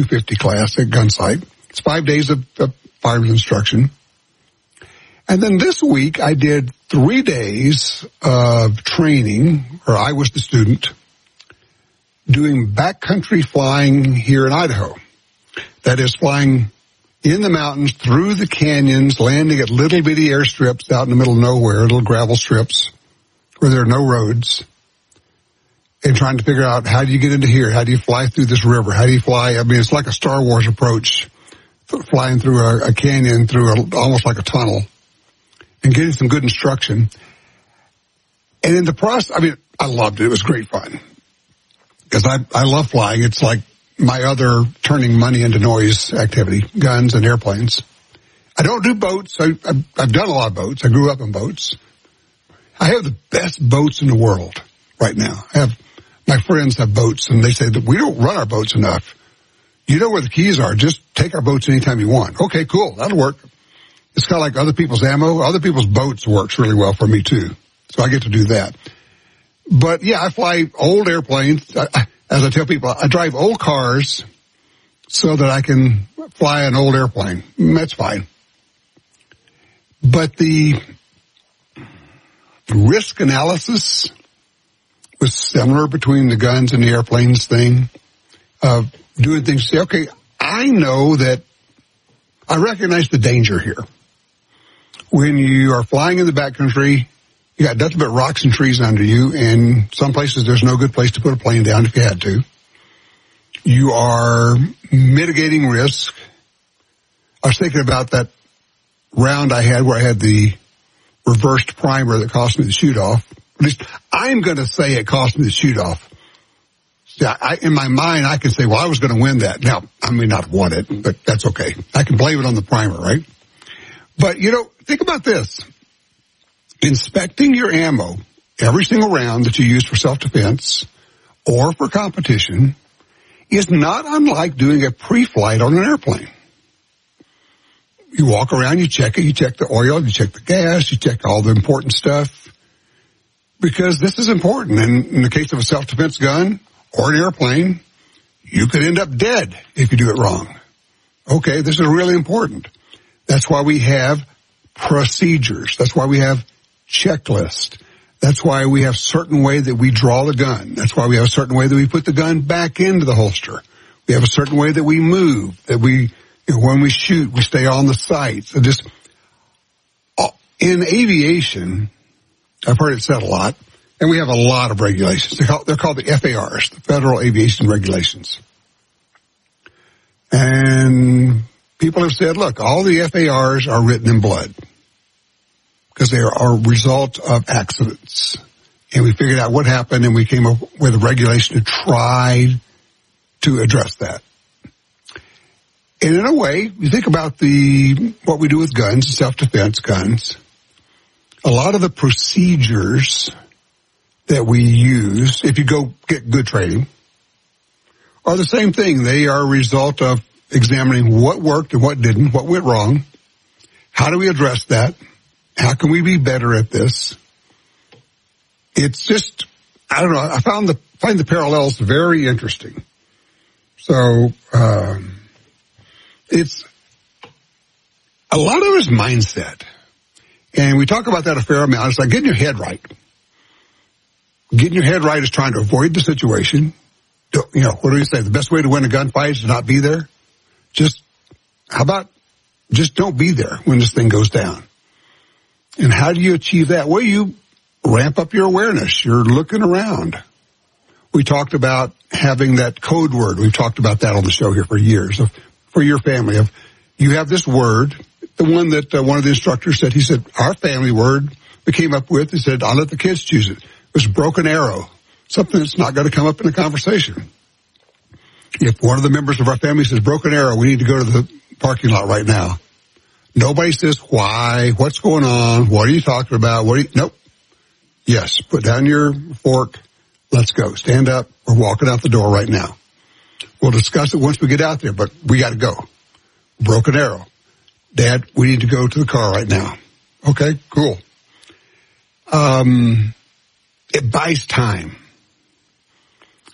250 class at Gunsight. It's 5 days of firearms instruction. And then this week I did 3 days of training, or I was the student, doing backcountry flying here in Idaho. That is flying in the mountains, through the canyons, landing at little bitty airstrips out in the middle of nowhere, little gravel strips where there are no roads, and trying to figure out, how do you get into here? How do you fly through this river? How do you fly? I mean, it's like a Star Wars approach, flying through a canyon, almost like a tunnel, and getting some good instruction. And in the process, I mean, I loved it. It was great fun. Because I love flying. It's like my other turning money into noise activity, guns and airplanes. I don't do boats. I've done a lot of boats. I grew up in boats. I have the best boats in the world right now. My friends have boats, and they say that we don't run our boats enough. You know where the keys are. Just take our boats anytime you want. Okay, cool. That'll work. It's kind of like other people's ammo. Other people's boats works really well for me, too. So I get to do that. But, yeah, I fly old airplanes. As I tell people, I drive old cars so that I can fly an old airplane. That's fine. But the risk analysis was similar between the guns and the airplanes thing of doing things. Say, okay, I know that I recognize the danger here. When you are flying in the backcountry, you got nothing but rocks and trees under you, and some places there's no good place to put a plane down if you had to. You are mitigating risk. I was thinking about that round I had where I had the reversed primer that cost me the shoot-off. At least I'm going to say it cost me the shoot-off. In my mind, I can say, well, I was going to win that. Now, I may not have won it, but that's okay. I can blame it on the primer, right? But, think about this. Inspecting your ammo, every single round that you use for self-defense or for competition, is not unlike doing a pre-flight on an airplane. You walk around, you check it, you check the oil, you check the gas, you check all the important stuff, because this is important. And in the case of a self-defense gun or an airplane, you could end up dead if you do it wrong. Okay, this is really important. That's why we have procedures. That's why we have checklist. That's why we have a certain way that we draw the gun. That's why we have a certain way that we put the gun back into the holster. We have a certain way that we move, that when we shoot, we stay on the sights. So just in aviation, I've heard it said a lot, and we have a lot of regulations. They're called the FARs, the Federal Aviation Regulations. And people have said, look, all the FARs are written in blood, because they are a result of accidents. And we figured out what happened, and we came up with a regulation to try to address that. And in a way, you think about what we do with guns, self-defense guns, a lot of the procedures that we use, if you go get good training, are the same thing. They are a result of examining what worked and what didn't, what went wrong. How do we address that? How can we be better at this? It's just, I don't know, I find the parallels very interesting. So, it's a lot of it is mindset. And we talk about that a fair amount. It's like getting your head right. Getting your head right is trying to avoid the situation. What do you say? The best way to win a gunfight is to not be there. How about just don't be there when this thing goes down? And how do you achieve that? Well, you ramp up your awareness. You're looking around. We talked about having that code word. We've talked about that on the show here for years. For your family, you have this word, the one that one of the instructors said. He said, our family word we came up with, he said, I'll let the kids choose it. It was broken arrow, something that's not going to come up in a conversation. If one of the members of our family says broken arrow, we need to go to the parking lot right now. Nobody says why, what's going on, what are you talking about, nope. Yes, put down your fork, let's go. Stand up, we're walking out the door right now. We'll discuss it once we get out there, but we got to go. Broken arrow. Dad, we need to go to the car right now. Okay, cool. It buys time.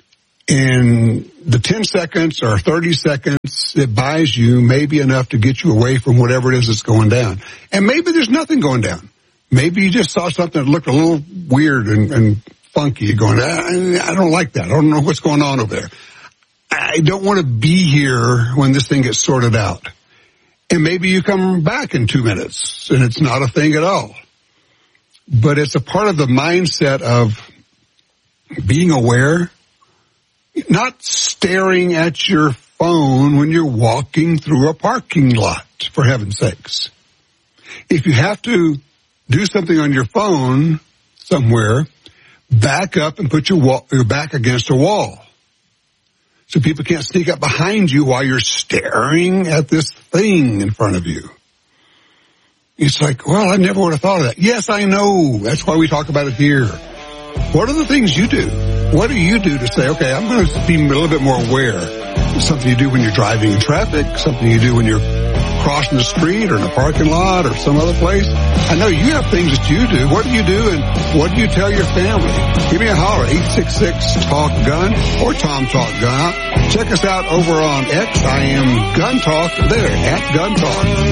And the 10 seconds or 30 seconds it buys you may be enough to get you away from whatever it is that's going down. And maybe there's nothing going down. Maybe you just saw something that looked a little weird and funky. You're going, I don't like that. I don't know what's going on over there. I don't want to be here when this thing gets sorted out. And maybe you come back in 2 minutes and it's not a thing at all. But it's a part of the mindset of being aware, not staring at your phone when you're walking through a parking lot, for heaven's sakes. If you have to do something on your phone somewhere, back up and put your back against a wall so people can't sneak up behind you while you're staring at this thing in front of you. It's like, well, I never would have thought of that. Yes, I know. That's why we talk about it here. What are the things you do? What do you do to say, okay, I'm going to be a little bit more aware? Something you do when you're driving in traffic, something you do when you're crossing the street or in a parking lot or some other place. I know you have things that you do. What do you do and what do you tell your family? Give me a holler, 866-TALK-GUN or Tom Talk Gun. Check us out over on X. I am Gun Talk there, at Gun Talk.